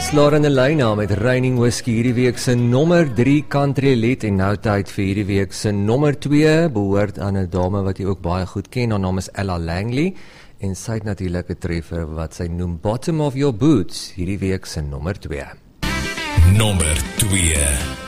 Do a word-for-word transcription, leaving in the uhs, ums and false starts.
Dis Lauren Elena met Raining Whiskey, hierdie week se nommer drie country lied en nou tyd vir hierdie week se nommer twee, behoort aan 'n dame wat jy ook baie goed ken, haar naam is Ella Langley en sy het natuurlik 'n treffer wat sy noem Bottom of Your Boots, hierdie week se nommer twee. Nommer twee.